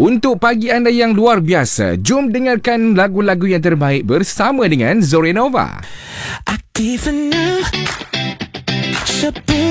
Untuk pagi anda yang luar biasa, jom dengarkan lagu-lagu yang terbaik bersama dengan Zorenova. Aktif 6 10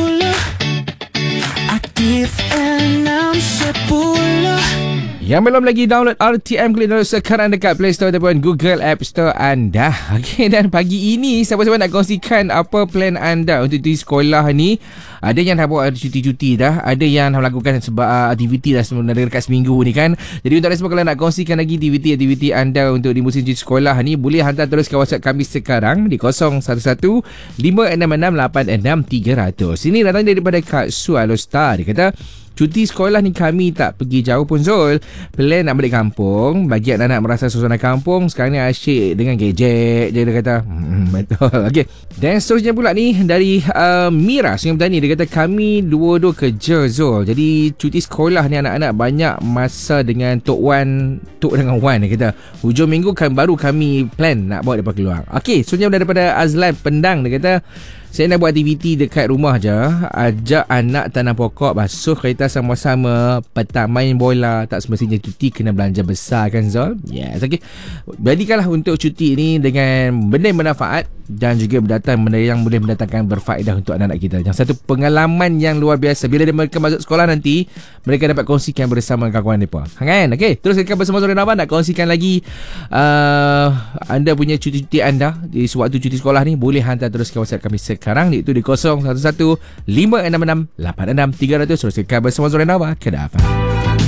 Aktif 6 10. Yang belum lagi download RTM, klik download sekarang dekat Play Store ataupun Google App Store anda. Okey, dan pagi ini siapa-siapa nak kongsikan apa plan anda untuk di sekolah ni? Ada yang dah buat cuti-cuti dah, ada yang dah melakukan sebab aktiviti dah sebenarnya dekat seminggu ni kan. Jadi untuk anda semua, kalau nak kongsikan lagi aktiviti anda untuk di musim cuti sekolah ni, boleh hantar terus ke WhatsApp kami sekarang di 011 566 86 300. Ini datang daripada Kak Su Alostar. Dia kata, cuti sekolah ni kami tak pergi jauh pun Zul. Plan nak balik kampung. Bagi anak-anak merasa suasana kampung sekarang ni asyik dengan gadget je, dia kata. Betul. Okey. Dan seterusnya pula ni dari Mira Sungai Petani. Dia kata kami dua-dua kerja Zul. Jadi cuti sekolah ni anak-anak banyak masa dengan Tok dengan Wan. Dia kata hujung minggu kan baru kami plan nak bawa mereka keluar. Okey. Seterusnya daripada Azlan Pendang. Dia kata saya nak buat aktiviti dekat rumah je. Ajak anak tanam pokok, basuh kereta sama-sama, petang main bola. Tak semestinya cuti kena belanja besar kan Zul? Yes, okay. Jadikanlah untuk cuti ni dengan benda yang bermanfaat dan juga benda yang boleh mendatangkan berfaedah untuk anak-anak kita. Yang satu pengalaman yang luar biasa. Bila mereka masuk sekolah nanti, mereka dapat kongsikan bersama kawan-kawan mereka. Kan? Okay. Terus kita bersama Zorenova nak kongsikan lagi anda punya cuti-cuti anda di sewaktu cuti sekolah ni. Boleh hantar terus ke WhatsApp kami sekarang, iaitu di 011 566 86 300. Terus kita bersama Zorenova. Kedah.